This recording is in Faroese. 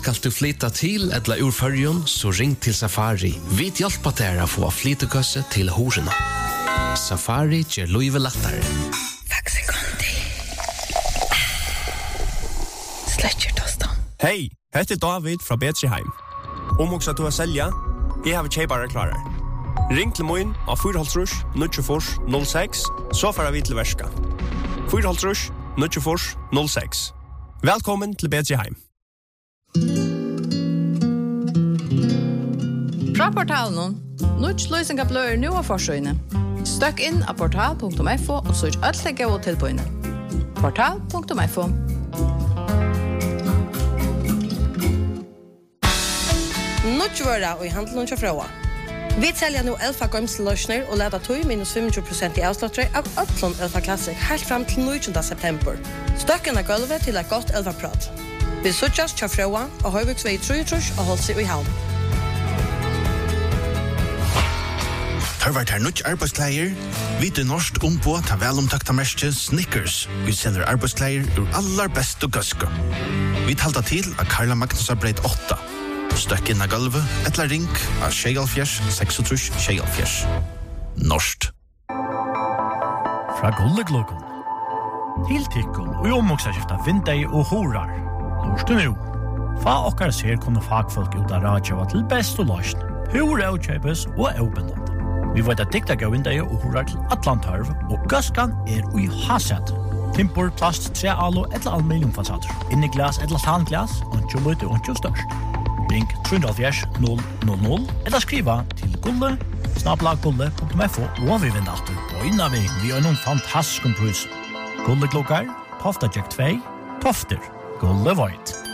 Skal du flytta til eller ur Førjun, så ring til Safari. Vi hjelper deg å få flyttekøsse til horena. Safari gjør livet lettere. Faxi Conti. Sletcher tostan. Hej, heter David fra Betriheim. Om också att du har sälja, jag har tjejbara klarar. Ring till mig av 4-0-06, så får vi till värska. 4-0-06. Välkommen till Betriheim. Fra portalen, Nuts løsninga blør nu av forsøyne. Støkk inn av portal.fo og søk alt det gode tilbøyene. Portal.fo. Nutsvøra og i handelen til Frøa. Vi selger nå Elfa Gømseløsner og leder tog -25% i avsluttere av Øtlund Elfa Classic helt frem til 19. september. Støkken gulvet til et godt Elfa-prat. Vi søkjes til Frøa og Høyviksvei 33 og holdt seg i havn. Harvard har nødt arbeidsklæger. Vi til norsk ombå til velomtakta merke Snickers. Vi selger arbeidsklæger ur aller beste gøske. Vi talte til av Karla Magnusarbreit 8. Støkk inn av gulvet, etla ring av 26 Norskt. Fra Gulleglokon. Tiltikkun og omoksaskifta vindei og horar. Norsk nu. Fa okkar ser kunne fagfolk ut av radjava til best og løsn. Hur avkjøpes og avbindende. Vi vet at dikta gav vindei og horar til Atlantarv, og gaskan ui haset. Timpor, plast, trealo, etla aluminium fasader. Inni glas, etla tanglas, ontjo lute, ontjo størst. Ring 370 eller skriva til gulle@gulle.fo og vi vinner alltid bøyna vi er noen fantastisk pris. Gulle klokkar, Tofta Jack 2, Tofter, Gulle Void.